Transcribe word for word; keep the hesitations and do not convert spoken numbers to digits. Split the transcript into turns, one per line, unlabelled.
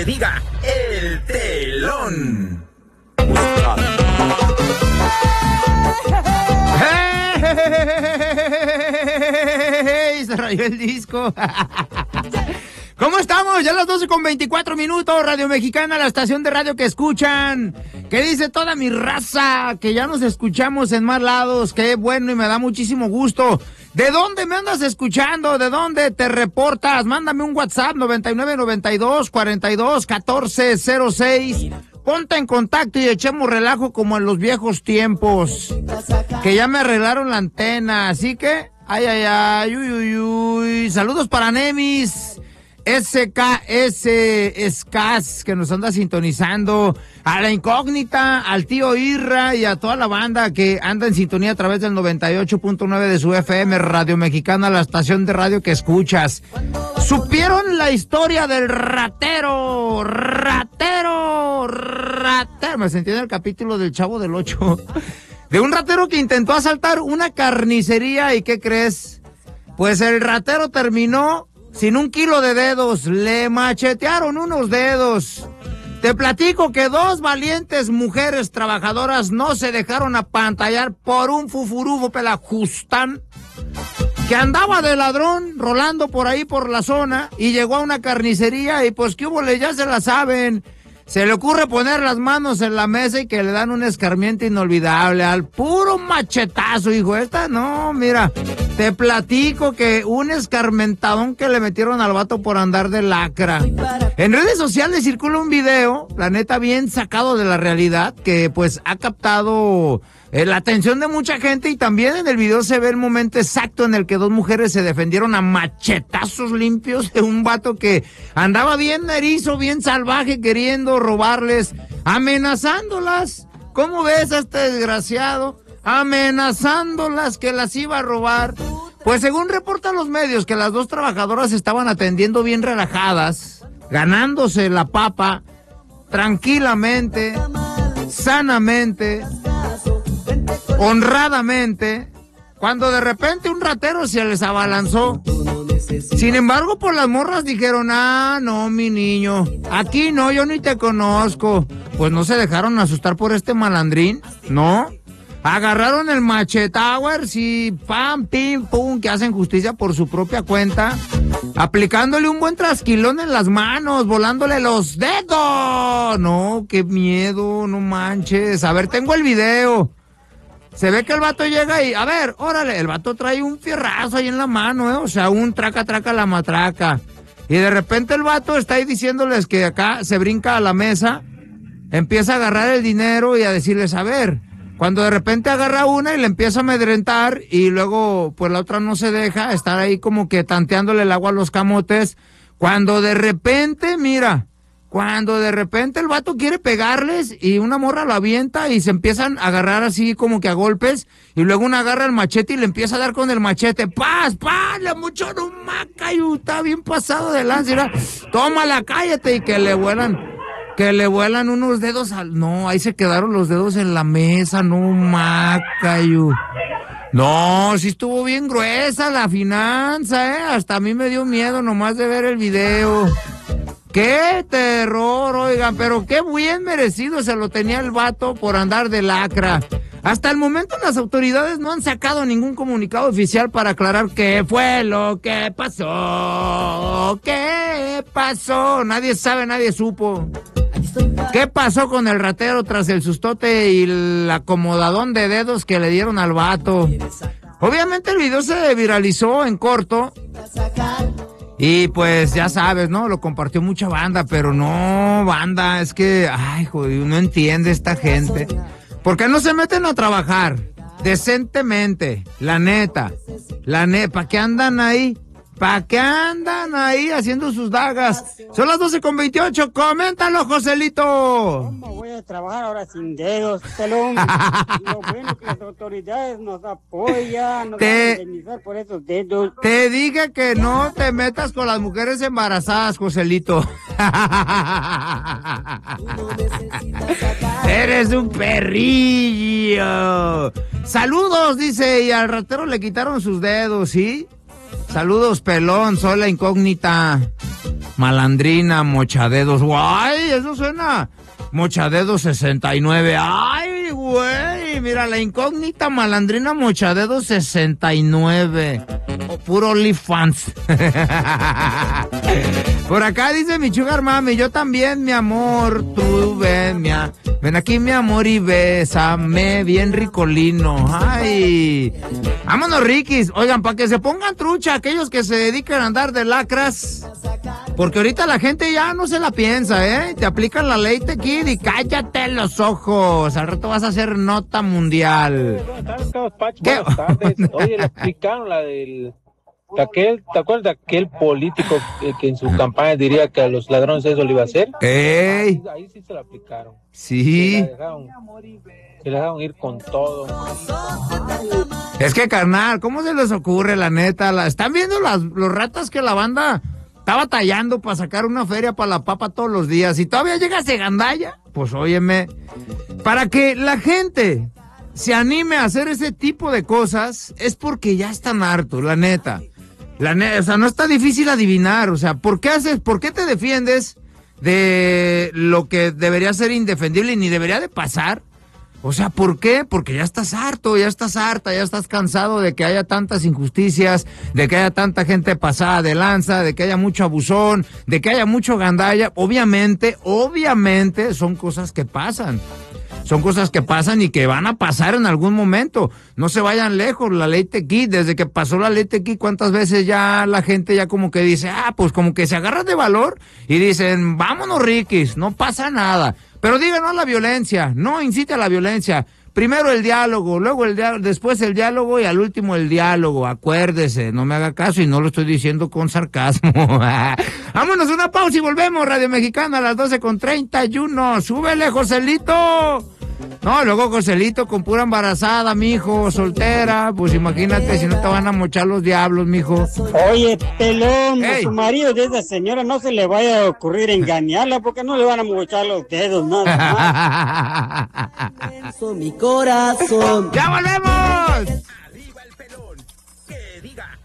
diga el telón.
¡Hey! Se rayó el disco. ¿Cómo estamos? Ya las doce con veinticuatro minutos, Radio Mexicana, la estación de radio que escuchan. ¿Qué dice toda mi raza? Que ya nos escuchamos en más lados. Qué bueno y me da muchísimo gusto. ¿De dónde me andas escuchando? ¿De dónde te reportas? Mándame un WhatsApp noventa y nueve noventa y dos cuarenta y dos catorce cero seis. Ponte en contacto y echemos relajo como en los viejos tiempos. Que ya me arreglaron la antena, así que... Ay, ay, ay, uy, uy, uy. Saludos para Nemis. S K S Scas, que nos anda sintonizando, a la incógnita, al tío Irra y a toda la banda que anda en sintonía a través del noventa y ocho punto nueve de su F M, Radio Mexicana, la estación de radio que escuchas. ¿Supieron la historia del ratero? Ratero, ratero. Me sentí en el capítulo del Chavo del Ocho. De un ratero que intentó asaltar una carnicería, ¿y qué crees? Pues el ratero terminó sin un kilo de dedos, le machetearon unos dedos. Te platico que dos valientes mujeres trabajadoras no se dejaron apantallar por un fufurufo pelajustán que andaba de ladrón rolando por ahí por la zona y llegó a una carnicería y pues qué hubo, ya se la saben. Se le ocurre poner las manos en la mesa y que le dan un escarmiento inolvidable al puro machetazo, hijo. Esta no, mira, te platico que un escarmentadón que le metieron al vato por andar de lacra. En redes sociales circula un video, la neta bien sacado de la realidad, que pues ha captado eh, la atención de mucha gente, y también en el video se ve el momento exacto en el que dos mujeres se defendieron a machetazos limpios de un vato que andaba bien erizo, bien salvaje, queriendo robarles, amenazándolas. ¿Cómo ves a este desgraciado? Amenazándolas que las iba a robar. Pues según reportan los medios, que las dos trabajadoras estaban atendiendo bien relajadas, ganándose la papa, tranquilamente, sanamente, honradamente, cuando de repente un ratero se les abalanzó. Sin embargo, por las morras dijeron, ah, no, mi niño, aquí no, yo ni te conozco. Pues no se dejaron asustar por este malandrín, ¿no? Agarraron el machetowers y pam, pim, pum, que hacen justicia por su propia cuenta, aplicándole un buen trasquilón en las manos, volándole los dedos. No, qué miedo, no manches. A ver, tengo el video. Se ve que el vato llega y, a ver, órale, el vato trae un fierrazo ahí en la mano, ¿eh? O sea, un traca, traca la matraca. Y de repente el vato está ahí diciéndoles que acá se brinca a la mesa, empieza a agarrar el dinero y a decirles, a ver, cuando de repente agarra una y le empieza a amedrentar y luego pues la otra no se deja, estar ahí como que tanteándole el agua a los camotes, cuando de repente, mira, cuando de repente el vato quiere pegarles y una morra lo avienta y se empiezan a agarrar así como que a golpes, y luego una agarra el machete y le empieza a dar con el machete, ¡paz, paz! Le mucho no maca, y está bien pasado de lanza, mira, tómala, cállate, y que le vuelan, que le vuelan unos dedos al... No, ahí se quedaron los dedos en la mesa, no maca, yu. No, sí estuvo bien gruesa la finanza, eh, hasta a mí me dio miedo nomás de ver el video. ¡Qué terror, oigan! Pero qué bien merecido se lo tenía el vato por andar de lacra. Hasta el momento las autoridades no han sacado ningún comunicado oficial para aclarar qué fue lo que pasó. ¿Qué pasó? Nadie sabe, nadie supo. ¿Qué pasó con el ratero tras el sustote y el acomodadón de dedos que le dieron al vato? Obviamente el video se viralizó en corto. Y pues ya sabes, ¿no? Lo compartió mucha banda, pero no, banda, es que, ay, joder, no entiende esta gente. ¿Por qué no se meten a trabajar decentemente? La neta, la neta, ¿para qué andan ahí? ¿Para qué andan ahí haciendo sus dagas? Son las doce con veintiocho, coméntalo, Joselito.
¿Cómo voy a trabajar ahora sin dedos, pelón? Lo bueno que las autoridades nos apoyan, nos
te,
van a indemnizar por esos dedos.
Te dije que no te metas con las mujeres embarazadas, Joselito. Eres un perrillo. Saludos, dice, y al ratero le quitaron sus dedos, ¿sí? Saludos, pelón, soy la incógnita. Malandrina Mochadedos. ¡Guay! Eso suena. Mochadedos sesenta y nueve. ¡Ay, güey! Mira, la incógnita Malandrina Mochadedos sesenta y nueve. O puro OnlyFans. Por acá dice mi sugar mami, yo también, mi amor, tú ven, mi a... ven aquí, mi amor, y bésame bien ricolino. Ay, vámonos, Rikis. Oigan, para que se pongan trucha aquellos que se dedican a andar de lacras, porque ahorita la gente ya no se la piensa, ¿eh? Te aplican la ley Tequid y cállate los ojos. Al rato vas a hacer nota mundial.
Buenas tardes, Pacho. Buenas tardes. Oye, le explicaron la del... de aquel, ¿te acuerdas de aquel político que, que en su campaña diría que a los ladrones eso le iba a hacer?
¡Ey!
Ahí, ahí sí se lo aplicaron.
Sí.
Se la dejaron, se la dejaron ir con todo.
Es que, carnal, ¿cómo se les ocurre, la neta? La, ¿están viendo las, los ratas que la banda está batallando para sacar una feria para la papa todos los días? Y todavía llega ese gandalla. Pues óyeme, para que la gente se anime a hacer ese tipo de cosas es porque ya están hartos, la neta. La neta, o sea, no está difícil adivinar, o sea, ¿por qué haces, por qué te defiendes de lo que debería ser indefendible y ni debería de pasar? O sea, ¿por qué? Porque ya estás harto, ya estás harta, ya estás cansado de que haya tantas injusticias, de que haya tanta gente pasada de lanza, de que haya mucho abusón, de que haya mucho gandalla. Obviamente, obviamente son cosas que pasan. Son cosas que pasan y que van a pasar en algún momento. No se vayan lejos, la ley Tequid, desde que pasó la ley Tequid, ¿cuántas veces ya la gente ya como que dice, ah, pues como que se agarra de valor y dicen, vámonos, Rikis, no pasa nada. Pero díganos la violencia, no incite a la violencia. Primero el diálogo, luego el diálogo, después el diálogo y al último el diálogo. Acuérdese, no me haga caso y no lo estoy diciendo con sarcasmo. Vámonos a una pausa y volvemos, Radio Mexicana a las doce con treinta y uno. ¡Súbele, Joselito! No, luego Joselito con pura embarazada, mijo, soltera. Pues imagínate si no te van a mochar los diablos, mijo.
Oye, pelón,
Ey.
a su marido de esa señora no se le vaya a ocurrir engañarla porque no le van a mochar los dedos, nada más.
Mi corazón.
¡Ya volvemos!
Arriba el pelón. Que diga